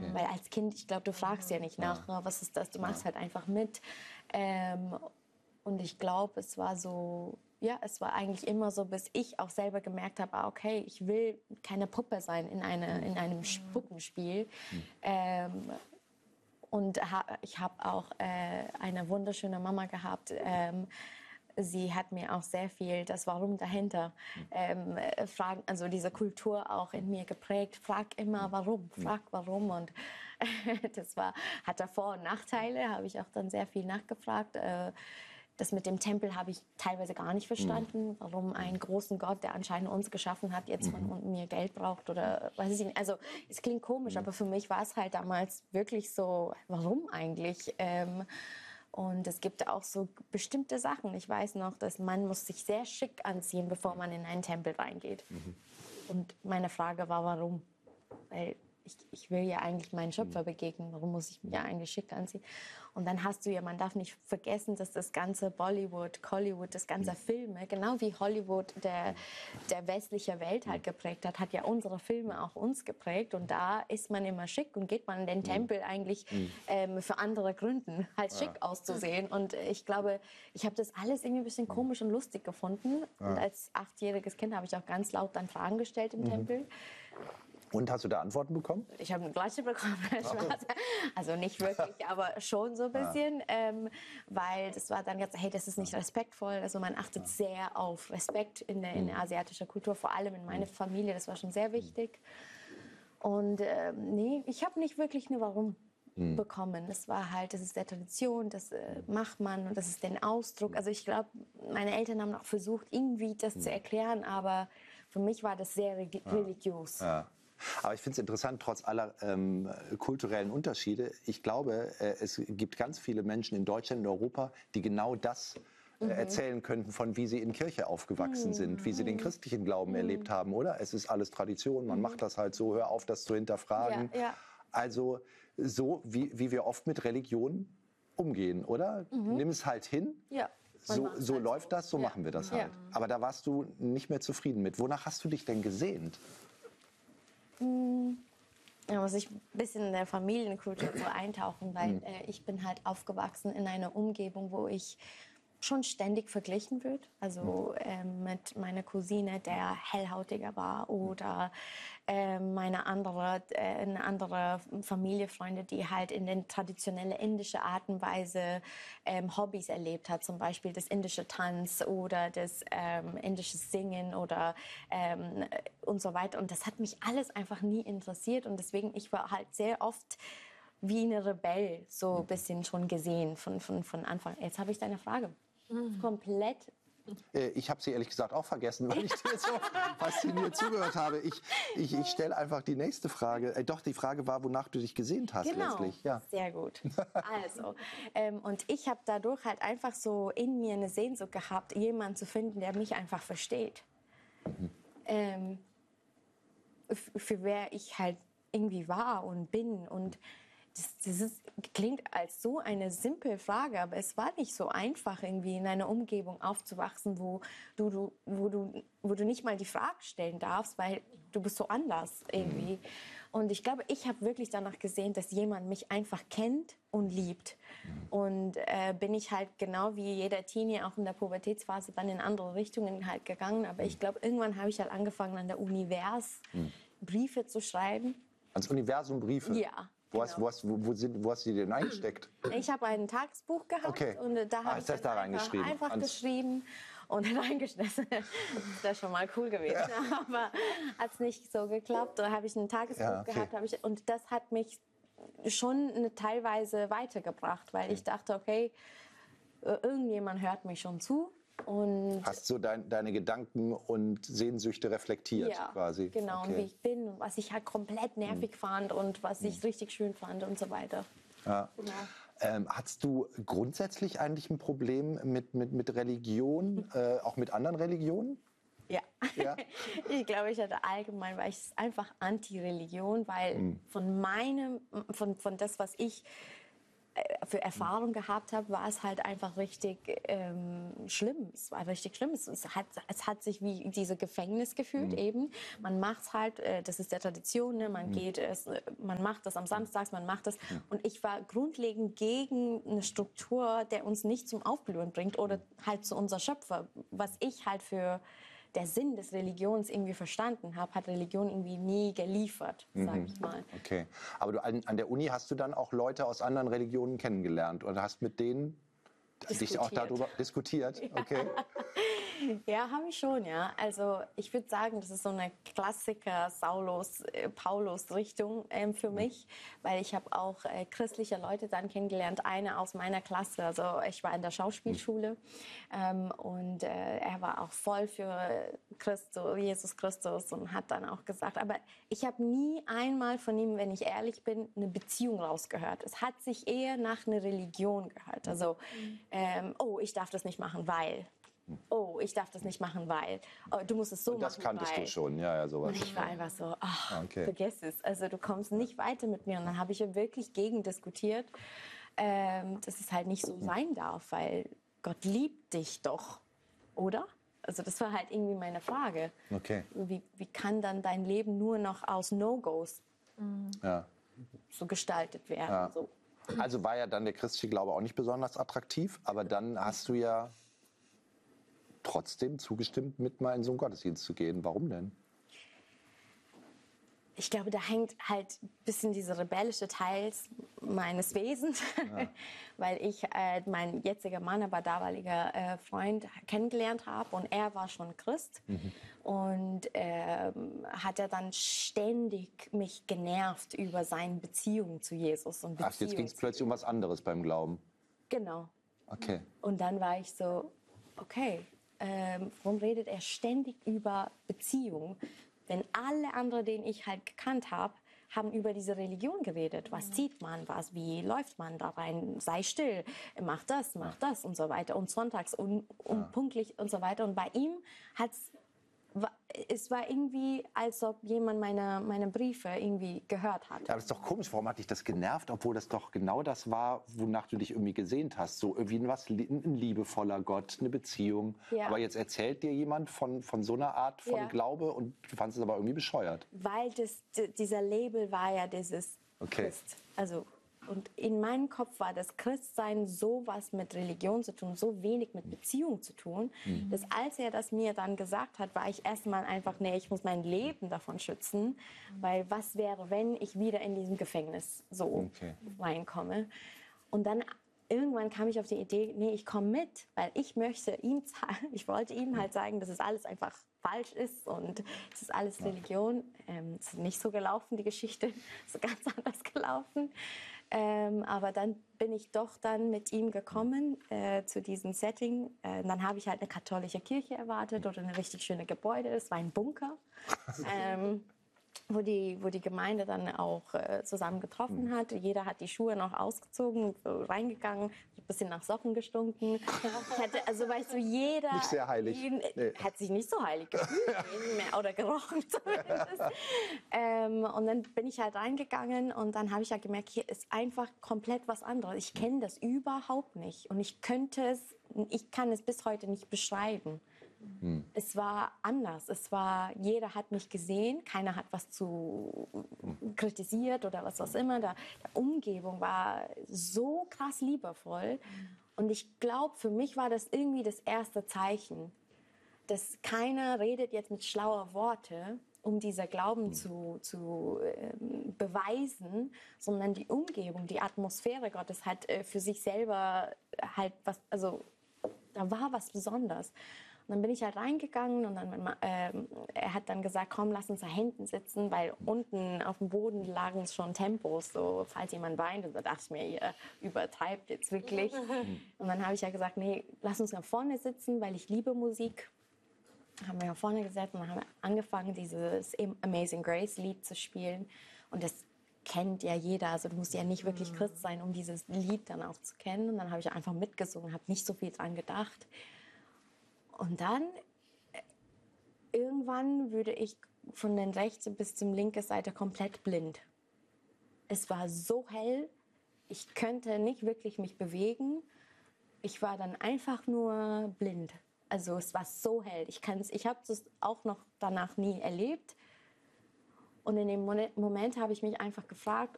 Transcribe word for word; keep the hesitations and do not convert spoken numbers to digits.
Nee. Weil als Kind, ich glaube, du fragst ja nicht nach, ja. was ist das, du machst ja. halt einfach mit. Ähm, und ich glaube, es war so, ja, es war eigentlich immer so, bis ich auch selber gemerkt habe, ah, okay, ich will keine Puppe sein in, eine, in einem Puppenspiel. Mhm. Ähm, und ha, ich habe auch äh, eine wunderschöne Mama gehabt. Ähm, sie hat mir auch sehr viel das Warum dahinter ähm, fragen, also diese Kultur auch in mir geprägt. Frag immer warum, frag warum. Und das war, hatte Vor- und Nachteile, habe ich auch dann sehr viel nachgefragt. Äh, Das mit dem Tempel habe ich teilweise gar nicht verstanden, warum ein großen Gott, der anscheinend uns geschaffen hat, jetzt von mir Geld braucht oder weiß ich nicht. Also es klingt komisch, aber für mich war es halt damals wirklich so, warum eigentlich? Ähm, und es gibt auch so bestimmte Sachen. Ich weiß noch, dass man muss sich sehr schick anziehen, bevor man in einen Tempel reingeht. Mhm. Und meine Frage war, warum? Weil ich, ich will ja eigentlich meinen Schöpfer begegnen. Warum muss ich mich ja eigentlich schick anziehen? Und dann hast du ja, man darf nicht vergessen, dass das ganze Bollywood, Hollywood, das ganze Filme, genau wie Hollywood der, der westliche Welt halt geprägt hat, hat ja unsere Filme auch uns geprägt. Und da ist man immer schick und geht man in den Tempel eigentlich ähm, für andere Gründen, halt schick ja. auszusehen. Und ich glaube, ich habe das alles irgendwie ein bisschen komisch und lustig gefunden. Ja. Und als achtjähriges Kind habe ich auch ganz laut dann Fragen gestellt im mhm. Tempel. Und hast du da Antworten bekommen? Ich habe eine Gleiche bekommen. Also nicht wirklich, aber schon so ein bisschen. Ja. Ähm, weil das war dann jetzt, hey, das ist nicht respektvoll. Also man achtet sehr auf Respekt in der, in der asiatischen Kultur, vor allem in meiner Familie. Das war schon sehr wichtig. Und ähm, nee, ich habe nicht wirklich eine Warum mhm. bekommen. Das war halt, das ist der Tradition, das äh, macht man und das ist der Ausdruck. Also ich glaube, meine Eltern haben auch versucht, irgendwie das mhm. zu erklären, aber für mich war das sehr religiös. Ja. Ja. Aber ich finde es interessant, trotz aller ähm, kulturellen Unterschiede. Ich glaube, äh, es gibt ganz viele Menschen in Deutschland, in Europa, die genau das äh, mhm. erzählen könnten, von wie sie in Kirche aufgewachsen mhm. sind, wie sie den christlichen Glauben mhm. erlebt haben, oder? Es ist alles Tradition, man mhm. macht das halt so, hör auf, das zu hinterfragen. Ja, ja. Also so, wie, wie wir oft mit Religion umgehen, oder? Mhm. Nimm es halt hin. Ja. So, so halt läuft so. das, so ja. machen wir das halt. Ja. Aber da warst du nicht mehr zufrieden mit. Wonach hast du dich denn gesehnt? Da muss ich ein bisschen in der Familienkultur so eintauchen, weil äh, ich bin halt aufgewachsen in einer Umgebung, wo ich schon ständig verglichen wird. Also ähm, mit meiner Cousine, der hellhautiger war, oder äh, meine andere, äh, eine andere Familie, Freunde, die halt in den traditionellen indischen Art und Weise ähm, Hobbys erlebt hat, zum Beispiel das indische Tanz oder das ähm, indische Singen oder ähm, und so weiter. Und das hat mich alles einfach nie interessiert und deswegen, ich war halt sehr oft wie eine Rebell so ein bisschen schon gesehen von, von, von Anfang. Jetzt habe ich deine Frage. Mhm. Komplett. Ich habe sie ehrlich gesagt auch vergessen, weil ich dir so fasziniert zugehört habe. Ich, ich, ich stelle einfach die nächste Frage. Äh, doch, die Frage war, wonach du dich gesehnt hast genau. letztlich. Ja. Sehr gut. Also, ähm, und ich habe dadurch halt einfach so in mir eine Sehnsucht gehabt, jemanden zu finden, der mich einfach versteht. Mhm. Ähm, für wer ich halt irgendwie war und bin und Das, das ist, klingt als so eine simple Frage, aber es war nicht so einfach, irgendwie in einer Umgebung aufzuwachsen, wo du, du, wo du, wo du nicht mal die Frage stellen darfst, weil du bist so anders irgendwie. Mhm. Und ich glaube, ich habe wirklich danach gesehen, dass jemand mich einfach kennt und liebt. Mhm. Und äh, bin ich halt genau wie jeder Teenie auch in der Pubertätsphase dann in andere Richtungen halt gegangen. Aber ich glaube, irgendwann habe ich halt angefangen, an der Univers mhm. Briefe zu schreiben. Ans Universum Briefe? Ja. Wo, genau. hast, wo, hast, wo, wo, sind, wo hast du die denn eingesteckt? Ich habe ein Tagesbuch gehabt okay. und da habe ah, ich das da einfach, einfach geschrieben und reingeschmissen. Das wäre schon mal cool gewesen, ja. aber hat es nicht so geklappt. Da habe ich ein Tagesbuch ja, okay. gehabt hab ich, und das hat mich schon eine, teilweise weitergebracht, weil okay. ich dachte, okay, irgendjemand hört mich schon zu. Und hast so dein, deine Gedanken und Sehnsüchte reflektiert ja, quasi. Genau, okay. und wie ich bin und was ich halt komplett nervig mhm. fand und was ich mhm. richtig schön fand und so weiter. Ja. Genau. Ähm, hattest du grundsätzlich eigentlich ein Problem mit, mit, mit Religion, mhm. äh, auch mit anderen Religionen? Ja, ja? Ich glaube, ich hatte allgemein, weil ich einfach Anti-Religion, weil mhm. von meinem, von, von das, was ich für Erfahrung gehabt habe, war es halt einfach richtig ähm, schlimm. Es war richtig schlimm. Es, es, hat, es hat sich wie diese Gefängnis gefühlt, mhm. eben. Man macht es halt, äh, das ist der Tradition, ne? Man mhm. geht, es, man macht das am Samstag, man macht das. Mhm. Und ich war grundlegend gegen eine Struktur, der uns nicht zum Aufblühen bringt oder halt zu unser Schöpfer. Was ich halt für der Sinn des Religions irgendwie verstanden habe, hat Religion irgendwie nie geliefert, sage ich mal. Okay, aber du, an, an der Uni hast du dann auch Leute aus anderen Religionen kennengelernt oder hast mit denen dich auch darüber diskutiert? Ja. Okay. Ja, habe ich schon, ja. Also ich würde sagen, das ist so eine Klassiker Saulus, äh, Paulus-Richtung ähm, für mich, weil ich habe auch äh, christliche Leute dann kennengelernt. Eine aus meiner Klasse, also ich war in der Schauspielschule ähm, und äh, er war auch voll für Christus, Jesus Christus und hat dann auch gesagt, aber ich habe nie einmal von ihm, wenn ich ehrlich bin, eine Beziehung rausgehört. Es hat sich eher nach einer Religion gehört. Also, ähm, oh, ich darf das nicht machen, weil... Oh, ich darf das nicht machen, weil oh, du musst es so und das machen, kanntest weil. du schon, ja, ja, sowas. Und ich war einfach so, ach, okay. vergiss es. Also du kommst nicht weiter mit mir. Und dann habe ich ja wirklich gegen diskutiert, ähm, dass es halt nicht so sein darf, weil Gott liebt dich doch, oder? Also das war halt irgendwie meine Frage. Okay. Wie, wie kann dann dein Leben nur noch aus No-Gos mhm. ja. so gestaltet werden? Ja. So. Also war ja dann der christliche Glaube auch nicht besonders attraktiv, aber dann hast du ja trotzdem zugestimmt, mit mal in so einen Gottesdienst zu gehen. Warum denn? Ich glaube, da hängt halt ein bisschen dieser rebellische Teil meines Wesens, ja. weil ich äh, meinen jetziger Mann, aber damaliger äh, Freund kennengelernt habe und er war schon Christ mhm. und äh, hat er dann ständig mich genervt über seine Beziehung zu Jesus. Und Ach, jetzt ging es plötzlich um was anderes beim Glauben. Genau. Okay. Und dann war ich so, okay, ähm, warum redet er ständig über Beziehung? Wenn alle anderen, den ich halt gekannt habe, haben über diese Religion geredet. Was sieht man, was, wie läuft man da rein? Sei still, mach das, mach das und so weiter. Und sonntags und, und ja. pünktlich und so weiter. Und bei ihm hat's, es war irgendwie, als ob jemand meine, meine Briefe irgendwie gehört hat. Ja, aber das ist doch komisch. Warum hat dich das genervt, obwohl das doch genau das war, wonach du dich irgendwie gesehnt hast? So irgendwie was, ein liebevoller Gott, eine Beziehung. Ja. Aber jetzt erzählt dir jemand von, von so einer Art von ja. Glaube und du fandest es aber irgendwie bescheuert. Weil das, dieser Label war ja dieses okay. Christ. Also, und in meinem Kopf war das Christsein so was mit Religion zu tun, so wenig mit Beziehung zu tun, mhm. dass als er das mir dann gesagt hat, war ich erstmal einfach, nee, ich muss mein Leben davon schützen, weil was wäre, wenn ich wieder in diesem Gefängnis so okay. reinkomme. Und dann irgendwann kam ich auf die Idee, nee, ich komme mit, weil ich möchte ihm zeigen, ich wollte ihm halt zeigen, dass es alles einfach falsch ist und es ist alles Religion. Ähm, es ist nicht so gelaufen, die Geschichte, es ist ganz anders gelaufen. Ähm, aber dann bin ich doch dann mit ihm gekommen äh, zu diesem Setting. Äh, dann habe ich halt eine katholische Kirche erwartet oder eine richtig schöne Gebäude. Es war ein Bunker, ähm, wo, die, wo die Gemeinde dann auch äh, zusammen getroffen hat. Jeder hat die Schuhe noch ausgezogen, so reingegangen, ein bisschen nach Socken gestunken. Ich hatte, also weißt du, jeder nicht sehr heilig. Jeden, nee. hat sich nicht so heilig gefühlt mehr, oder gerochen zumindest. ähm, und dann bin ich halt reingegangen und dann habe ich ja gemerkt, hier ist einfach komplett was anderes. Ich kenne das überhaupt nicht und ich könnte es, ich kann es bis heute nicht beschreiben. Hm. Es war anders. Es war, jeder hat mich gesehen, keiner hat was zu kritisiert oder was auch immer. Da, die Umgebung war so krass liebevoll. Und ich glaube, für mich war das irgendwie das erste Zeichen, dass keiner redet jetzt mit schlauer Worte, um dieser Glauben hm. zu, zu ähm, beweisen, sondern die Umgebung, die Atmosphäre Gottes hat äh, für sich selber halt was, also da war was Besonderes. Und dann bin ich halt reingegangen und dann, ähm, er hat dann gesagt, komm, lass uns da hinten sitzen, weil unten auf dem Boden lagen schon Tempos, so falls jemand weint. Und da dachte ich mir, ihr übertreibt jetzt wirklich. Und dann habe ich ja gesagt, nee, lass uns nach vorne sitzen, weil ich liebe Musik. Haben wir nach vorne gesetzt und dann haben wir angefangen, dieses Amazing Grace Lied zu spielen. Und das kennt ja jeder, also du musst ja nicht wirklich Christ sein, um dieses Lied dann auch zu kennen. Und dann habe ich einfach mitgesungen, habe nicht so viel dran gedacht. Und dann, irgendwann würde ich von der rechten bis zur linken Seite komplett blind. Es war so hell, ich könnte nicht wirklich mich bewegen. Ich war dann einfach nur blind. Also es war so hell. Ich, ich habe das auch noch danach nie erlebt. Und in dem Moment habe ich mich einfach gefragt,